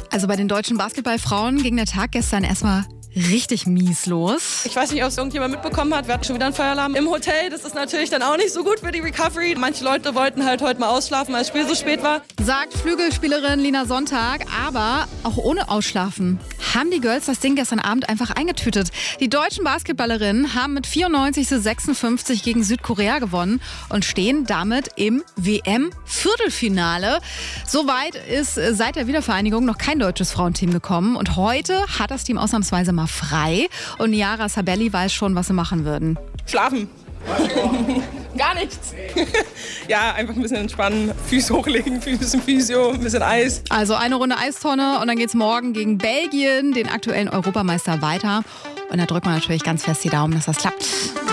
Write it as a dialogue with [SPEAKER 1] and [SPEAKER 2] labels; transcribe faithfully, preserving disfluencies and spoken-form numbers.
[SPEAKER 1] Also bei den deutschen Basketballfrauen ging der Tag gestern erstmal richtig mies los.
[SPEAKER 2] Ich weiß nicht, ob es irgendjemand mitbekommen hat. Wir hatten schon wieder einen Feueralarm im Hotel. Das ist natürlich dann auch nicht so gut für die Recovery. Manche Leute wollten halt heute mal ausschlafen, weil das Spiel so spät war.
[SPEAKER 1] Sagt Flügelspielerin Lina Sonntag. Aber auch ohne Ausschlafen haben die Girls das Ding gestern Abend einfach eingetütet. Die deutschen Basketballerinnen haben mit vierundneunzig zu sechsundfünfzig gegen Südkorea gewonnen und stehen damit im W M-Viertelfinale. Soweit ist seit der Wiedervereinigung noch kein deutsches Frauenteam gekommen. Und heute hat das Team ausnahmsweise mal frei. Und Niara Sabelli weiß schon, was sie machen würden.
[SPEAKER 2] Schlafen. Gar nichts. Ja, einfach ein bisschen entspannen, Füße hochlegen, ein bisschen Physio, ein bisschen Eis.
[SPEAKER 1] Also eine Runde Eistonne und dann geht's morgen gegen Belgien, den aktuellen Europameister, weiter. Und da drückt man natürlich ganz fest die Daumen, dass das klappt.